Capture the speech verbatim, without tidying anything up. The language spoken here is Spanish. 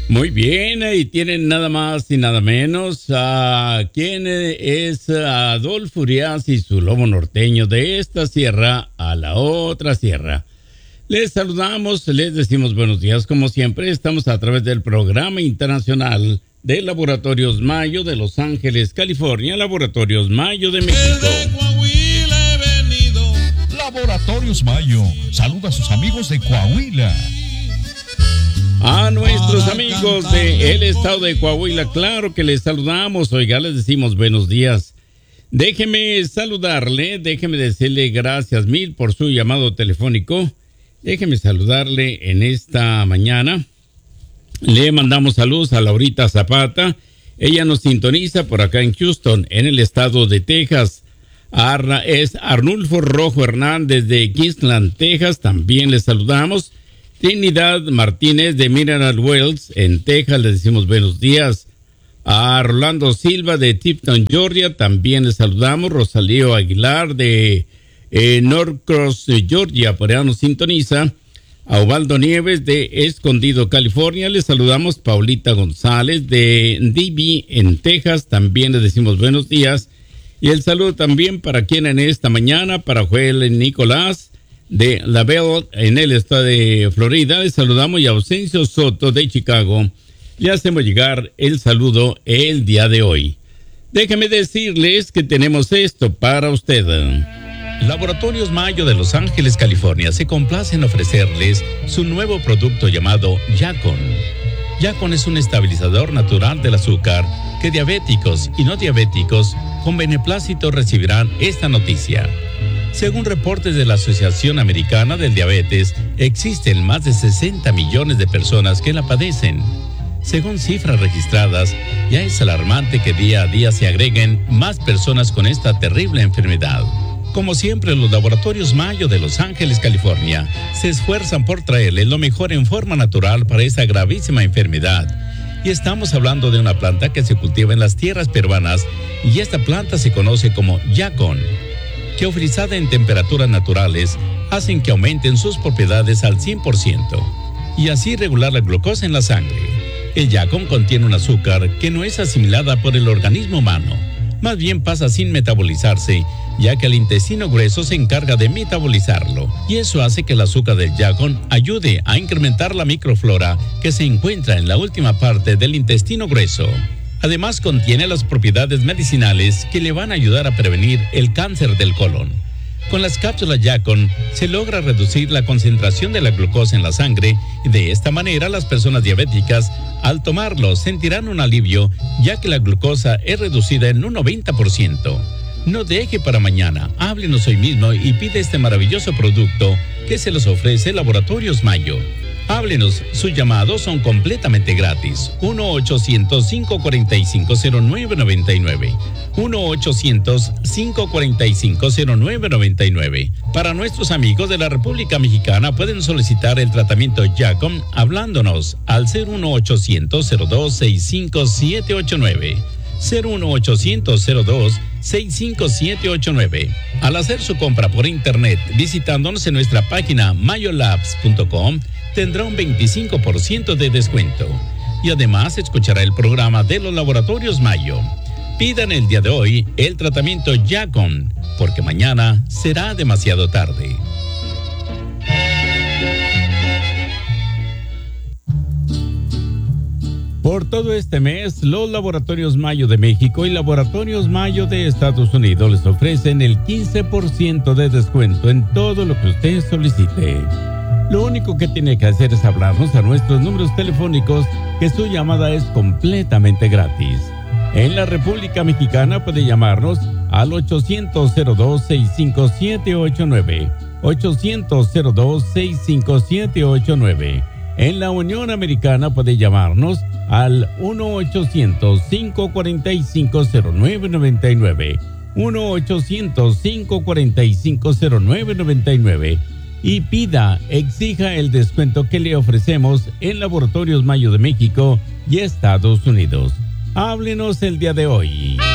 Muy bien, ahí tienen nada más y nada menos a quien es Adolfo Urias y su lobo norteño de esta sierra a la otra sierra. Les saludamos, les decimos buenos días como siempre. Estamos a través del Programa Internacional de Laboratorios Mayo de Los Ángeles, California, Laboratorios Mayo de México. Laboratorios Mayo, saluda a sus amigos de Coahuila. A nuestros amigos del estado de Coahuila, claro que les saludamos. Oiga, les decimos buenos días. Déjeme saludarle, déjeme decirle gracias mil por su llamado telefónico. Déjeme saludarle en esta mañana. Le mandamos saludos a Laurita Zapata. Ella nos sintoniza por acá en Houston, en el estado de Texas. Arna, es Arnulfo Rojo Hernández de Kingsland, Texas. También le saludamos. Trinidad Martínez de Mineral Wells en Texas, le decimos buenos días. A Rolando Silva de Tipton, Georgia, también le saludamos. Rosalío Aguilar de eh, Norcross, Georgia, por allá nos sintoniza. A Ubaldo Nieves de Escondido, California, le saludamos. Paulita González de D B en Texas, también le decimos buenos días. Y el saludo también para quien en esta mañana, para Joel Nicolás de La Belle en el estado de Florida. Les saludamos, y a Ausencio Soto de Chicago le hacemos llegar el saludo el día de hoy. Déjenme decirles que tenemos esto para usted. Laboratorios Mayo de Los Ángeles, California se complace en ofrecerles su nuevo producto llamado Yacon. Yacon es un estabilizador natural del azúcar que diabéticos y no diabéticos con beneplácito recibirán esta noticia. Según reportes de la Asociación Americana del Diabetes, existen más de sesenta millones de personas que la padecen. Según cifras registradas, ya es alarmante que día a día se agreguen más personas con esta terrible enfermedad. Como siempre, los Laboratorios Mayo de Los Ángeles, California, se esfuerzan por traerle lo mejor en forma natural para esta gravísima enfermedad. Y estamos hablando de una planta que se cultiva en las tierras peruanas, y esta planta se conoce como Yacon, que utilizada en temperaturas naturales hacen que aumenten sus propiedades al cien por ciento y así regular la glucosa en la sangre. El Yacon contiene un azúcar que no es asimilada por el organismo humano, más bien pasa sin metabolizarse, ya que el intestino grueso se encarga de metabolizarlo, y eso hace que el azúcar del Yacon ayude a incrementar la microflora que se encuentra en la última parte del intestino grueso. Además, contiene las propiedades medicinales que le van a ayudar a prevenir el cáncer del colon. Con las cápsulas Yacon se logra reducir la concentración de la glucosa en la sangre, y de esta manera las personas diabéticas, al tomarlo, sentirán un alivio, ya que la glucosa es reducida en un noventa por ciento. No deje para mañana, háblenos hoy mismo y pide este maravilloso producto que se los ofrece Laboratorios Mayo. Háblenos, sus llamados son completamente gratis. uno ochocientos, cinco cuatro cinco, cero nueve nueve nueve. uno ochocientos, cinco cuatro cinco, cero nueve nueve nueve. Para nuestros amigos de la República Mexicana pueden solicitar el tratamiento Yacon hablándonos al cero uno ochocientos, cero dos, sesenta y cinco, setecientos ochenta y nueve. cero uno ochocientos, cero dos, sesenta y cinco, setecientos ochenta y nueve. Al hacer su compra por internet visitándonos en nuestra página mayolabs punto com, tendrá un veinticinco por ciento de descuento. Y además escuchará el programa de los Laboratorios Mayo. Pidan el día de hoy el tratamiento Yacon, porque mañana será demasiado tarde. Por todo este mes, los Laboratorios Mayo de México y Laboratorios Mayo de Estados Unidos les ofrecen el quince por ciento de descuento en todo lo que usted solicite. Lo único que tiene que hacer es hablarnos a nuestros números telefónicos, que su llamada es completamente gratis. En la República Mexicana puede llamarnos al ochocientos, cero dos, sesenta y cinco, setecientos ochenta y nueve, ochocientos, cero dos, sesenta y cinco, setecientos ochenta y nueve. En la Unión Americana puede llamarnos al uno ochocientos, cinco cuatro cinco, cero nueve nueve nueve, uno ochocientos, cinco cuatro cinco, cero nueve nueve nueve. Y pida, exija el descuento que le ofrecemos en Laboratorios Mayo de México y Estados Unidos. Háblenos el día de hoy.